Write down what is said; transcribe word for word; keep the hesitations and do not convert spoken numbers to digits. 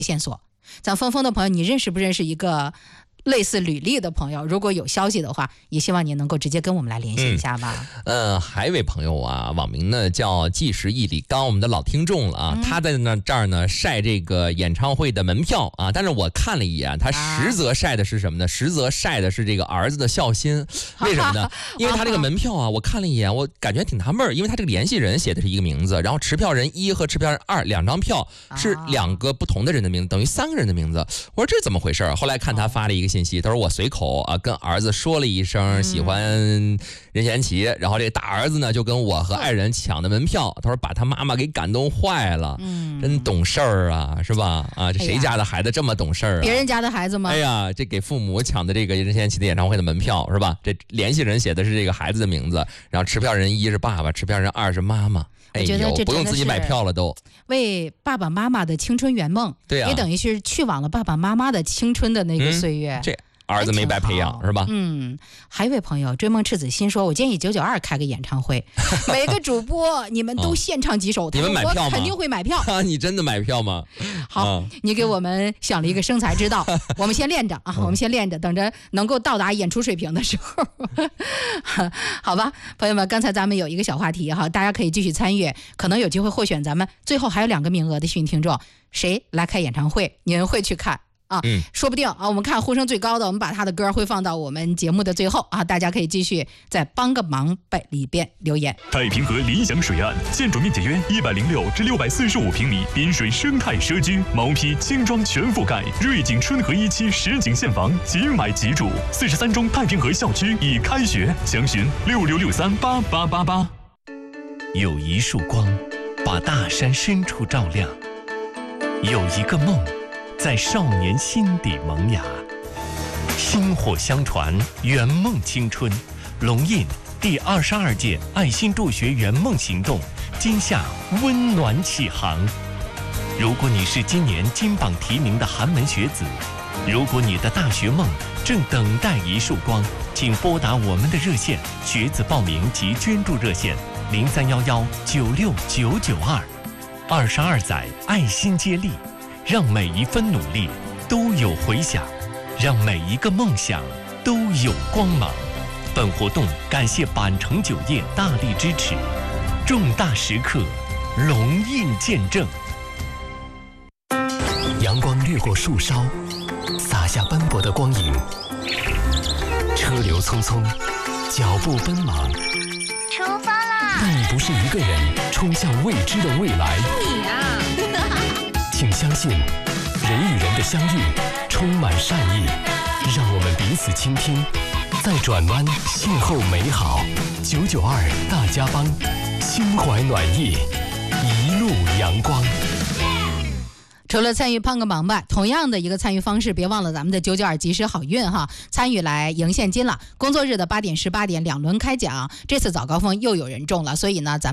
线索。咱峰峰的朋友，你认识不认识一个类似履历的朋友？如果有消息的话，也希望你能够直接跟我们来联系一下吧。 嗯，呃，还有一位朋友啊，网名呢叫纪实一里刚，我们的老听众了啊，嗯、他在那这儿呢晒这个演唱会的门票啊，但是我看了一眼，他实则晒的是什么呢？实则晒的是这个儿子的孝心。为什么呢？因为他这个门票啊，我看了一眼，我感觉挺纳闷，因为他这个联系人写的是一个名字，然后持票人一和持票人二两张票是两个不同的人的名字，等于三个人的名字。我说这怎么回事？后来看他发了一个信息，他说我随口啊跟儿子说了一声喜欢任贤齐，嗯、然后这个大儿子呢就跟我和爱人抢的门票，他说把他妈妈给感动坏了，嗯，真懂事儿啊，是吧？啊，这谁家的孩子这么懂事儿啊？ 别人家的孩子吗？ 哎呀，这给父母抢的这个任贤齐的演唱会的门票是吧？这联系人写的是这个孩子的名字，然后持票人一是爸爸，持票人二是妈妈。 我觉得这不用自己买票了，都为爸爸妈妈的青春圆梦， 对啊， 也等于是去往了爸爸妈妈的青春的那个岁月。 嗯、这儿子没白培养是吧？ 嗯，还有一位朋友追梦赤子心说，我建议九九二开个演唱会，每个主播你们都现唱几首， 哦、你们买票吗？ 我肯定会买票。 啊，你真的买票吗？ 好，啊、你给我们想了一个生财之道，我们先练着啊，我们先练着，等着能够到达演出水平的时候。好吧，朋友们，刚才咱们有一个小话题哈，大家可以继续参与，可能有机会获选咱们最后还有两个名额的幸运听众，谁来开演唱会，您会去看？啊，嗯，说不定啊，我们看呼声最高的，我们把他的歌会放到我们节目的最后啊，大家可以继续在帮个忙呗里边留言。 太平河理想水岸，建筑面积约一百零六至六百四十五平米，滨水生态社区，毛坯轻装全覆盖，瑞景春和一期实景现房，即买即住。四十三中太平河校区已开学，详询六六六三八八八八。 有一束光，把大山深处照亮；有一个梦，在少年心底萌芽，薪火相传，圆梦青春。龙印第二十二届爱心助学圆梦行动今夏温暖启航。如果你是今年金榜题名的寒门学子，如果你的大学梦正等待一束光，请拨打我们的热线，学子报名及捐助热线零三幺幺九六九九二。二十二载爱心接力，让每一分努力都有回响，让每一个梦想都有光芒。本活动感谢板城酒业大力支持，重大时刻，龙印见证。阳光掠过树梢，洒下斑驳的光影。车流匆匆，脚步奔忙。 出发啦！ 但你不是一个人冲向未知的未来。 你啊！ 请相信，人与人的相遇充满善意，让我们彼此倾听，在转弯邂逅美好。九九二大家帮，心怀暖意，一路阳光。 除了参与帮个忙吧，同样的一个参与方式，别忘了咱们的九九二及时好运哈，参与来赢现金了。工作日的八点十八点两轮开奖，这次早高峰又有人中了，所以呢，咱们。